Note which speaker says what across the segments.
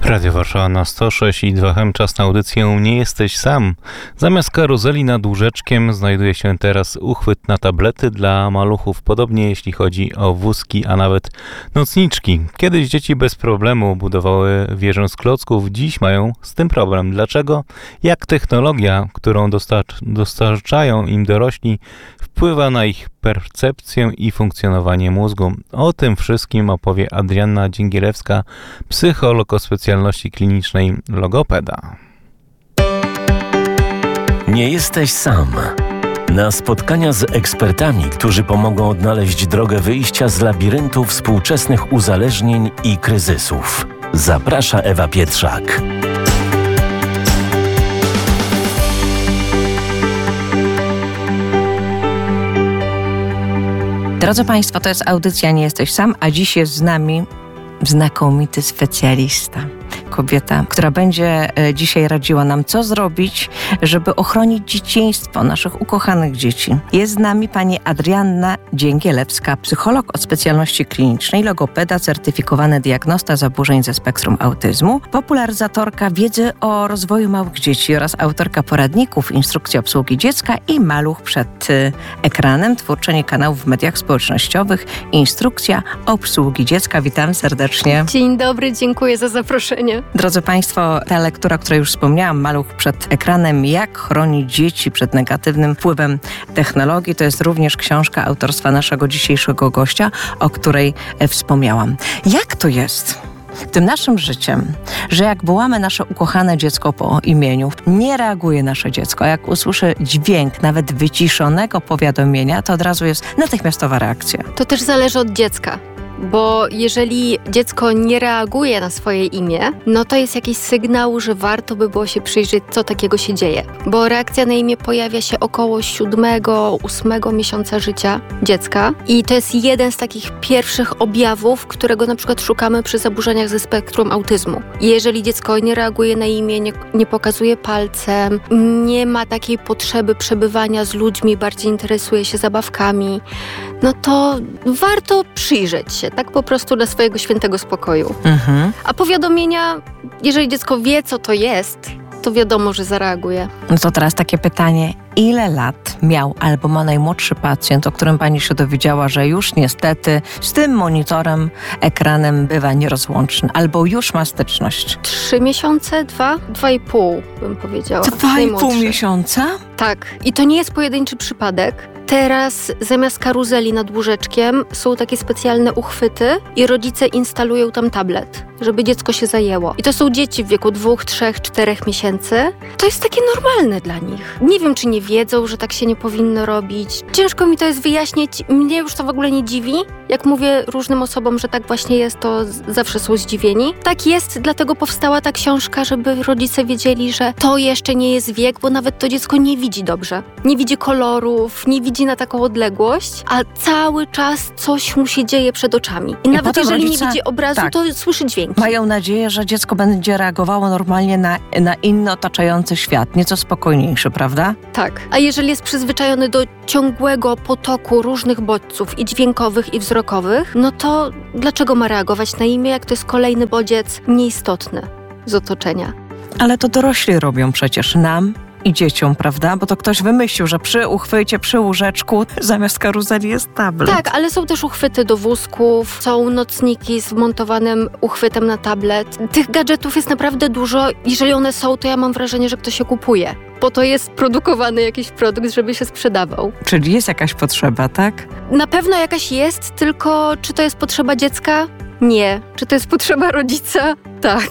Speaker 1: Radio Warszawa na 106,2 FM. Czas na audycję Nie jesteś sam. Zamiast karuzeli nad łóżeczkiem znajduje się teraz uchwyt na tablety dla maluchów. Podobnie jeśli chodzi o wózki, a nawet nocniczki. Kiedyś dzieci bez problemu budowały wieżę z klocków. Dziś mają z tym problem. Dlaczego? Jak technologia, którą dostarczają im dorośli, wpływa na ich percepcję i funkcjonowanie mózgu? O tym wszystkim opowie Adrianna Dzięgielewska, psycholog o specjalności klinicznej logopeda.
Speaker 2: Nie jesteś sam. Na spotkania z ekspertami, którzy pomogą odnaleźć drogę wyjścia z labiryntu współczesnych uzależnień i kryzysów. Zaprasza Ewa Pietrzak.
Speaker 3: Drodzy Państwo, to jest audycja Nie jesteś sam, a dziś jest z nami znakomity specjalista. Kobieta, która będzie dzisiaj radziła nam, co zrobić, żeby ochronić dzieciństwo naszych ukochanych dzieci. Jest z nami pani Adrianna Dzięgielewska, psycholog o specjalności klinicznej, logopeda, certyfikowany diagnosta zaburzeń ze spektrum autyzmu, popularyzatorka wiedzy o rozwoju małych dzieci oraz autorka poradników, instrukcji obsługi dziecka i maluch przed ekranem, twórczyni kanałów w mediach społecznościowych, instrukcja obsługi dziecka. Witam serdecznie.
Speaker 4: Dzień dobry, dziękuję za zaproszenie.
Speaker 3: Drodzy Państwo, ta lektura, o której już wspomniałam, Maluch przed ekranem, jak chronić dzieci przed negatywnym wpływem technologii, to jest również książka autorstwa naszego dzisiejszego gościa, o której wspomniałam. Jak to jest tym naszym życiem, że jak wołamy nasze ukochane dziecko po imieniu, nie reaguje nasze dziecko. Jak usłyszy dźwięk nawet wyciszonego powiadomienia, to od razu jest natychmiastowa reakcja.
Speaker 4: To też zależy od dziecka. Bo jeżeli dziecko nie reaguje na swoje imię, no to jest jakiś sygnał, że warto by było się przyjrzeć, co takiego się dzieje. Bo reakcja na imię pojawia się około 7-8 miesiąca życia dziecka i to jest jeden z takich pierwszych objawów, którego na przykład szukamy przy zaburzeniach ze spektrum autyzmu. I jeżeli dziecko nie reaguje na imię, nie pokazuje palcem, nie ma takiej potrzeby przebywania z ludźmi, bardziej interesuje się zabawkami, no to warto przyjrzeć się, tak po prostu dla swojego świętego spokoju. A powiadomienia, jeżeli dziecko wie, co to jest, to wiadomo, że zareaguje.
Speaker 3: No to teraz takie pytanie, ile lat miał albo ma najmłodszy pacjent, o którym pani się dowiedziała, że już niestety z tym monitorem, ekranem bywa nierozłączny, albo już ma styczność?
Speaker 4: 3 miesiące, 2,5 bym powiedziała.
Speaker 3: 2,5 miesiąca?
Speaker 4: Tak. I to nie jest pojedynczy przypadek. Teraz zamiast karuzeli nad łóżeczkiem są takie specjalne uchwyty i rodzice instalują tam tablet, żeby dziecko się zajęło. I to są dzieci w wieku 2, 3, 4 miesięcy. To jest takie normalne dla nich. Nie wiem, czy nie wiedzą, że tak się nie powinno robić. Ciężko mi to jest wyjaśnić. Mnie już to w ogóle nie dziwi. Jak mówię różnym osobom, że tak właśnie jest, to zawsze są zdziwieni. Tak jest, dlatego powstała ta książka, żeby rodzice wiedzieli, że to jeszcze nie jest wiek, bo nawet to dziecko nie widzi dobrze. Nie widzi kolorów, nie widzi na taką odległość, a cały czas coś mu się dzieje przed oczami. I nawet jeżeli rodzice, nie widzi obrazu, tak, to słyszy dźwięki.
Speaker 3: Mają nadzieję, że dziecko będzie reagowało normalnie na inny otaczający świat, nieco spokojniejszy, prawda?
Speaker 4: Tak. A jeżeli jest przyzwyczajony do ciągłego potoku różnych bodźców i dźwiękowych, i wzrokowych, no to dlaczego ma reagować na imię, jak to jest kolejny bodziec nieistotny z otoczenia? Ale
Speaker 3: to dorośli robią przecież nam i dzieciom, prawda? Bo to ktoś wymyślił, że przy uchwycie, przy łóżeczku zamiast karuzeli jest tablet.
Speaker 4: Tak, ale są też uchwyty do wózków, są nocniki z wmontowanym uchwytem na tablet. Tych gadżetów jest naprawdę dużo. Jeżeli one są, to ja mam wrażenie, że ktoś się kupuje. Po to jest produkowany jakiś produkt, żeby się sprzedawał.
Speaker 3: Czyli jest jakaś potrzeba, tak?
Speaker 4: Na pewno jakaś jest, tylko czy to jest potrzeba dziecka? Nie. Czy to jest potrzeba rodzica? Tak.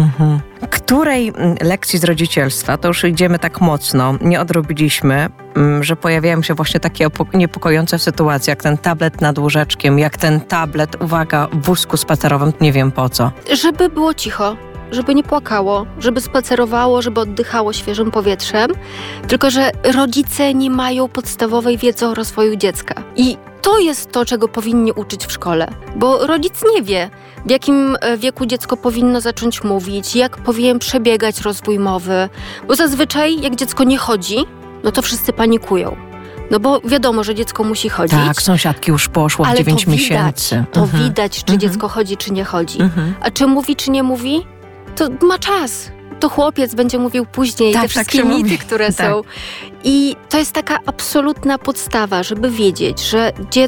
Speaker 3: Której lekcji z rodzicielstwa, to już idziemy tak mocno, nie odrobiliśmy, że pojawiają się właśnie takie niepokojące sytuacje, jak ten tablet nad łóżeczkiem, jak ten tablet, uwaga, w wózku spacerowym, nie wiem po co.
Speaker 4: Żeby było cicho, żeby nie płakało, żeby spacerowało, żeby oddychało świeżym powietrzem, tylko że rodzice nie mają podstawowej wiedzy o rozwoju dziecka. I to jest to, czego powinni uczyć w szkole, bo rodzic nie wie, w jakim wieku dziecko powinno zacząć mówić, jak powinien przebiegać rozwój mowy, bo zazwyczaj jak dziecko nie chodzi, no to wszyscy panikują. No bo wiadomo, że dziecko musi chodzić.
Speaker 3: Tak, sąsiadki już poszło w 9 miesięcy.
Speaker 4: To widać, czy dziecko chodzi, czy nie chodzi. A czy mówi, czy nie mówi? to ma czas. To chłopiec będzie mówił później
Speaker 3: Tak,
Speaker 4: te
Speaker 3: tak
Speaker 4: wszystkie
Speaker 3: się
Speaker 4: mity,
Speaker 3: mówi.
Speaker 4: które
Speaker 3: Tak.
Speaker 4: są. I to jest taka absolutna podstawa, żeby wiedzieć, że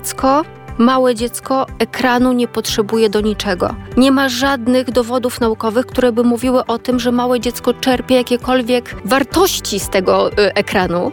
Speaker 4: małe dziecko ekranu nie potrzebuje do niczego. Nie ma żadnych dowodów naukowych, które by mówiły o tym, że małe dziecko czerpie jakiekolwiek wartości z tego ekranu,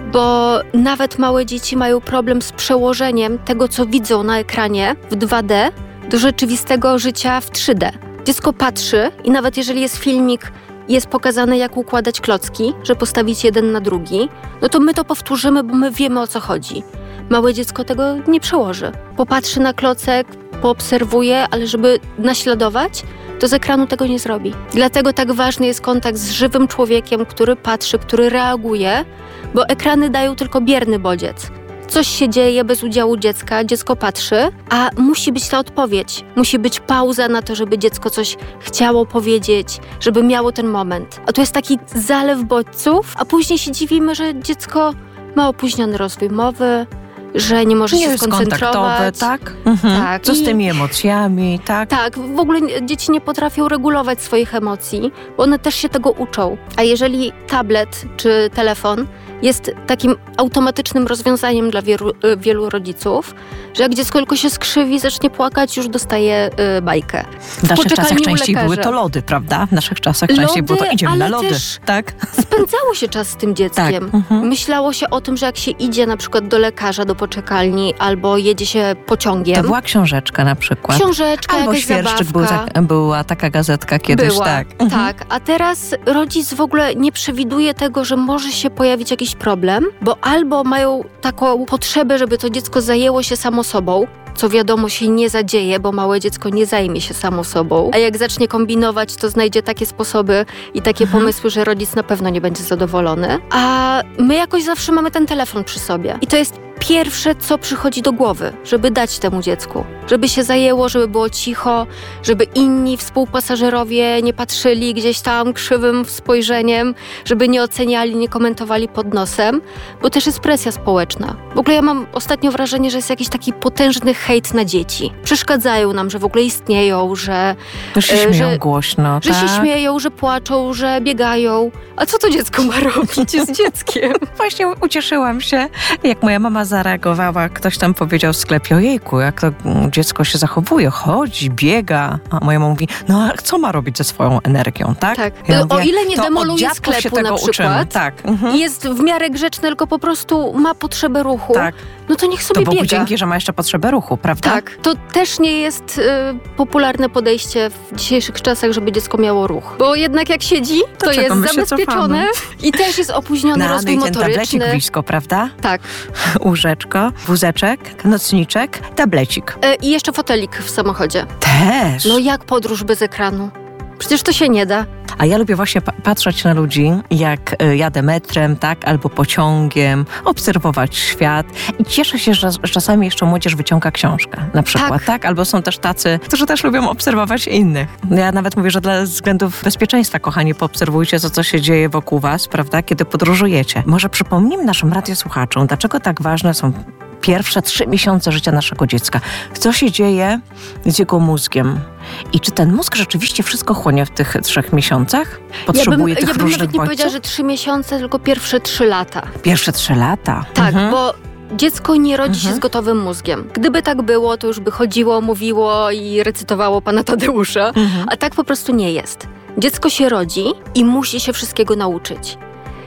Speaker 4: bo nawet małe dzieci mają problem z przełożeniem tego, co widzą na ekranie w 2D do rzeczywistego życia w 3D. Dziecko patrzy i nawet jeżeli jest filmik, jest pokazane, jak układać klocki, że postawić jeden na drugi, no to my to powtórzymy, bo my wiemy, o co chodzi. Małe dziecko tego nie przełoży. Popatrzy na klocek, poobserwuje, ale żeby naśladować, to z ekranu tego nie zrobi. Dlatego tak ważny jest kontakt z żywym człowiekiem, który patrzy, który reaguje, bo ekrany dają tylko bierny bodziec. Coś się dzieje bez udziału dziecka, dziecko patrzy, a musi być ta odpowiedź. Musi być pauza na to, żeby dziecko coś chciało powiedzieć, żeby miało ten moment. A tu jest taki zalew bodźców, a później się dziwimy, że dziecko ma opóźniony rozwój mowy, że nie może
Speaker 3: Nie
Speaker 4: się
Speaker 3: jest
Speaker 4: skoncentrować.
Speaker 3: kontaktowe, tak? Mhm.
Speaker 4: Tak.
Speaker 3: Co z
Speaker 4: I-
Speaker 3: tymi emocjami, tak?
Speaker 4: Tak, w ogóle dzieci nie potrafią regulować swoich emocji, bo one też się tego uczą. A jeżeli tablet czy telefon jest takim automatycznym rozwiązaniem dla wielu rodziców, że jak dziecko tylko się skrzywi, zacznie płakać, już dostaje bajkę.
Speaker 3: W naszych
Speaker 4: poczekalni
Speaker 3: czasach
Speaker 4: u
Speaker 3: częściej były
Speaker 4: lekarza.
Speaker 3: to lody, prawda? W naszych czasach częściej było to
Speaker 4: Lody,
Speaker 3: idziemy na
Speaker 4: ale
Speaker 3: lody,
Speaker 4: też-
Speaker 3: tak?
Speaker 4: Spędzało się czas z tym dzieckiem.
Speaker 3: Tak. Mhm.
Speaker 4: Myślało się o tym, że jak się idzie na przykład do lekarza, do poczekalni, albo jedzie się pociągiem,
Speaker 3: To była książeczka na przykład.
Speaker 4: książeczka,
Speaker 3: Albo
Speaker 4: jakaś
Speaker 3: Świerszczyk
Speaker 4: zabawka.
Speaker 3: była taka gazetka kiedyś,
Speaker 4: Była,
Speaker 3: tak. Mhm.
Speaker 4: tak. A teraz rodzic w ogóle nie przewiduje tego, że może się pojawić jakiś problem, bo albo mają taką potrzebę, żeby to dziecko zajęło się samo sobą, co wiadomo się nie zadzieje, bo małe dziecko nie zajmie się samo sobą. A jak zacznie kombinować, to znajdzie takie sposoby i takie pomysły, że rodzic na pewno nie będzie zadowolony. A my jakoś zawsze mamy ten telefon przy sobie. I to jest pierwsze, co przychodzi do głowy, żeby dać temu dziecku. Żeby się zajęło, żeby było cicho, żeby inni współpasażerowie nie patrzyli gdzieś tam krzywym spojrzeniem, żeby nie oceniali, nie komentowali pod nosem, bo też jest presja społeczna. W ogóle ja mam ostatnio wrażenie, że jest jakiś taki potężny hejt na dzieci. Przeszkadzają nam, że w ogóle istnieją, że
Speaker 3: Że się śmieją
Speaker 4: że-
Speaker 3: głośno,
Speaker 4: że
Speaker 3: tak?
Speaker 4: się śmieją, że płaczą, że biegają. A co to dziecko ma robić z dzieckiem?
Speaker 3: Właśnie ucieszyłam się, jak moja mama zareagowała. Ktoś tam powiedział w sklepie, ojejku, jak to dziecko się zachowuje, chodzi, biega. A moja mama mówi, no a co ma robić ze swoją energią, tak?
Speaker 4: Tak.
Speaker 3: Ja
Speaker 4: O
Speaker 3: mówię,
Speaker 4: ile nie
Speaker 3: to od
Speaker 4: demoluje
Speaker 3: dziadków
Speaker 4: sklepu
Speaker 3: się tego
Speaker 4: na przykład,
Speaker 3: uczymy. Tak. Mhm.
Speaker 4: i jest w miarę grzeczny, tylko po prostu ma potrzebę ruchu,
Speaker 3: Tak.
Speaker 4: no to niech
Speaker 3: To
Speaker 4: sobie
Speaker 3: Bogu
Speaker 4: biega.
Speaker 3: dzięki, że ma jeszcze potrzebę ruchu, prawda?
Speaker 4: Tak, to też nie jest popularne podejście w dzisiejszych czasach, żeby dziecko miało ruch. Bo jednak jak siedzi, to
Speaker 3: czego
Speaker 4: jest
Speaker 3: my się
Speaker 4: zabezpieczone i też jest opóźniony
Speaker 3: No,
Speaker 4: rozwój
Speaker 3: i ten tablecik
Speaker 4: motoryczny.
Speaker 3: blisko, prawda?
Speaker 4: Tak.
Speaker 3: Łóżeczko, wózeczek, nocniczek, tablecik.
Speaker 4: I jeszcze fotelik w samochodzie.
Speaker 3: Też.
Speaker 4: No jak podróż bez ekranu? Przecież to się nie da.
Speaker 3: A ja lubię właśnie patrzeć na ludzi, jak jadę metrem, tak, albo pociągiem, obserwować świat i cieszę się, że czasami jeszcze młodzież wyciąga książkę, na przykład, tak? Albo są też tacy, którzy też lubią obserwować innych. Ja nawet mówię, że dla względów bezpieczeństwa, kochani, poobserwujcie, co się dzieje wokół was, prawda, kiedy podróżujecie. Może przypomnijmy naszym radiosłuchaczom, dlaczego tak ważne są pierwsze 3 miesiące życia naszego dziecka. Co się dzieje z jego mózgiem? I czy ten mózg rzeczywiście wszystko chłonie w tych 3 miesiącach? Potrzebuje tych
Speaker 4: ja bym
Speaker 3: różnych
Speaker 4: nawet nie
Speaker 3: bodźców?
Speaker 4: powiedziała, że 3 miesiące, tylko pierwsze 3 lata.
Speaker 3: Pierwsze 3 lata.
Speaker 4: Tak,
Speaker 3: Mhm.
Speaker 4: bo dziecko nie rodzi się z gotowym mózgiem. Gdyby tak było, to już by chodziło, mówiło i recytowało pana Tadeusza, a tak po prostu nie jest. Dziecko się rodzi i musi się wszystkiego nauczyć.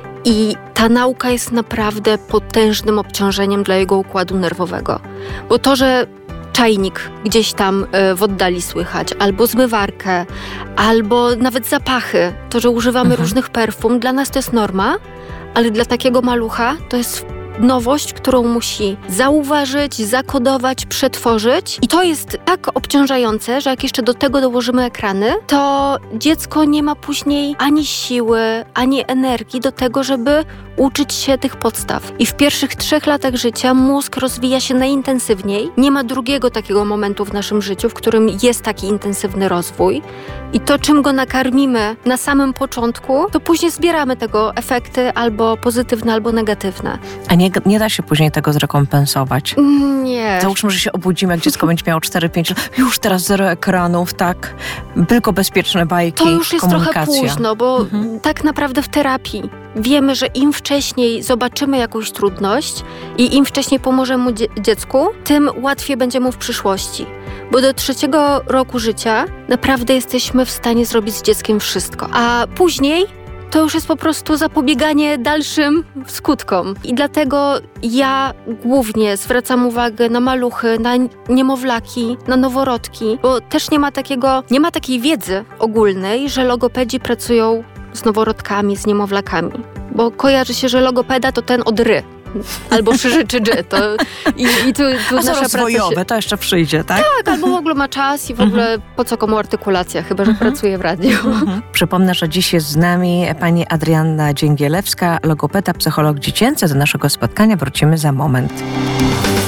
Speaker 4: I ta nauka jest naprawdę potężnym obciążeniem dla jego układu nerwowego. Bo to, że czajnik gdzieś tam w oddali słychać, albo zmywarkę, albo nawet zapachy, to, że używamy różnych perfum, dla nas to jest norma, ale dla takiego malucha to jest nowość, którą musi zauważyć, zakodować, przetworzyć. I to jest tak obciążające, że jak jeszcze do tego dołożymy ekrany, to dziecko nie ma później ani siły, ani energii do tego, żeby uczyć się tych podstaw. I w pierwszych 3 latach życia mózg rozwija się najintensywniej. Nie ma drugiego takiego momentu w naszym życiu, w którym jest taki intensywny rozwój. I to, czym go nakarmimy na samym początku, to później zbieramy tego efekty albo pozytywne, albo negatywne.
Speaker 3: A nie nie da się później tego zrekompensować.
Speaker 4: Nie.
Speaker 3: Załóżmy, że się obudzimy, jak dziecko będzie miało 4-5 lat. Już teraz 0 ekranów, tak? Tylko bezpieczne bajki,
Speaker 4: To już jest trochę
Speaker 3: komunikacja.
Speaker 4: późno, bo tak naprawdę w terapii wiemy, że im wcześniej zobaczymy jakąś trudność i im wcześniej pomożemy dziecku, tym łatwiej będzie mu w przyszłości. Bo do 3 roku życia naprawdę jesteśmy w stanie zrobić z dzieckiem wszystko. A później to już jest po prostu zapobieganie dalszym skutkom. I dlatego ja głównie zwracam uwagę na maluchy, na niemowlaki, na noworodki, bo też nie ma takiej wiedzy ogólnej, że logopedzi pracują z noworodkami, z niemowlakami. Bo kojarzy się, że logopeda to ten od ry. Albo szyży czy dży. I tu
Speaker 3: A
Speaker 4: nasza
Speaker 3: co
Speaker 4: praca
Speaker 3: rozwojowe, to jeszcze przyjdzie, tak?
Speaker 4: Tak, albo w ogóle ma czas i w ogóle po co komu artykulacja, chyba że pracuje w radiu.
Speaker 3: Przypomnę, że dziś jest z nami pani Adrianna Dzięgielewska, logopeda, psycholog dziecięcy. Do naszego spotkania wrócimy za moment.